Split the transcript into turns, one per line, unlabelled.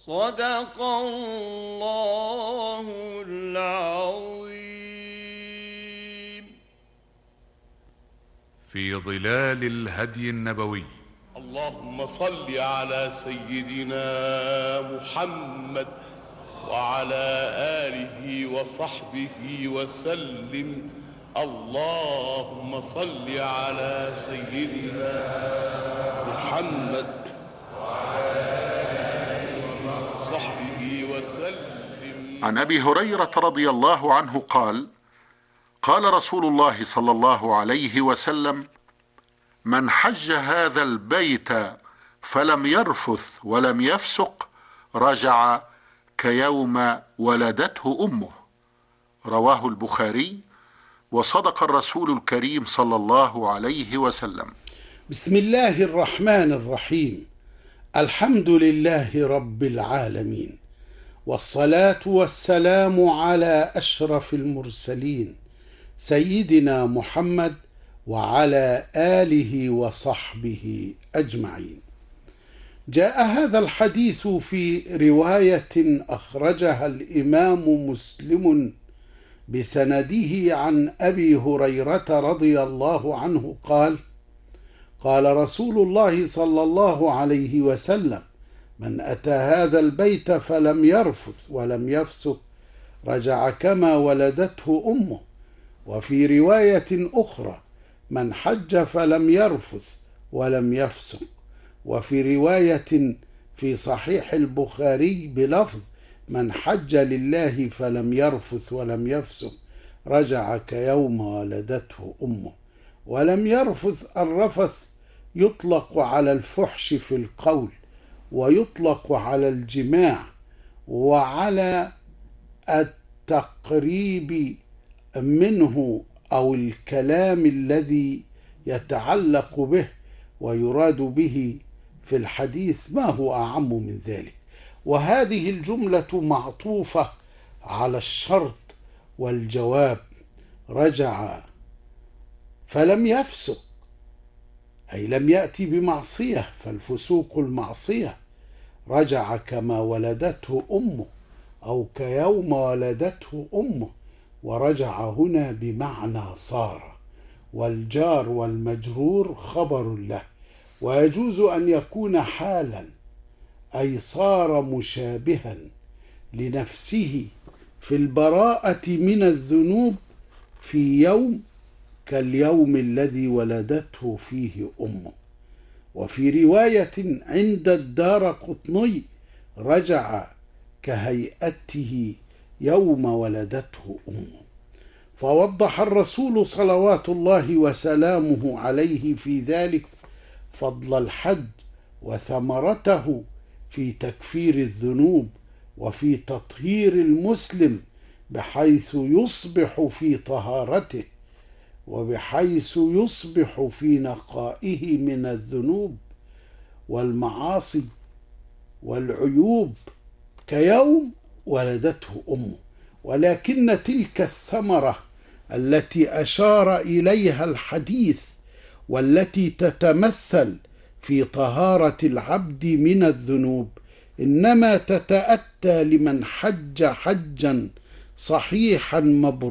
صدق الله العظيم.
في ظلال الهدي النبوي.
اللهم صل على سيدنا محمد وعلى آله وصحبه وسلم. اللهم صل على سيدنا محمد وعلى آله وصحبه وسلم.
عن أبي هريرة رضي الله عنه قال: قال رسول الله صلى الله عليه وسلم: من حج هذا البيت فلم يرفث ولم يفسق رجع كيوم ولدته أمه. رواه البخاري. وصدق الرسول الكريم صلى الله عليه وسلم.
بسم الله الرحمن الرحيم. الحمد لله رب العالمين، والصلاة والسلام على أشرف المرسلين سيدنا محمد وعلى آله وصحبه أجمعين. جاء هذا الحديث في رواية أخرجها الإمام مسلم بسنده عن أبي هريرة رضي الله عنه قال: قال رسول الله صلى الله عليه وسلم: من أتى هذا البيت فلم يرفث ولم يفسق رجع كما ولدته أمه. وفي رواية أخرى: من حج فلم يرفث ولم يفسق. وفي رواية في صحيح البخاري بلفظ: من حج لله فلم يرفث ولم يفسق رجع كيوم ولدته أمه. ولم يرفث، الرفث يطلق على الفحش في القول، ويطلق على الجماع، وعلى التقريب منه أو الكلام الذي يتعلق به، ويراد به في الحديث ما هو أعم من ذلك. وهذه الجملة معطوفة على الشرط والجواب. رجع فلم يفسق، أي لم يأتي بمعصية، فالفسوق المعصية. رجع كما ولدته أمه أو كيوم ولدته أمه. ورجع هنا بمعنى صار، والجار والمجرور خبر له، ويجوز أن يكون حالا، أي صار مشابها لنفسه في البراءة من الذنوب في يوم كاليوم الذي ولدته فيه أمه. وفي رواية عند الدارقطني: رجع كهيئته يوم ولدته أمه. فوضح الرسول صلوات الله وسلامه عليه في ذلك فضل الحج وثمرته في تكفير الذنوب وفي تطهير المسلم، بحيث يصبح في طهارته، وبحيث يصبح في نقائه من الذنوب والمعاصي والعيوب كيوم ولدته أمه. ولكن تلك الثمرة التي أشار إليها الحديث، والتي تتمثل في طهارة العبد من الذنوب، إنما تتأتى لمن حج حجا صحيحا مبرورا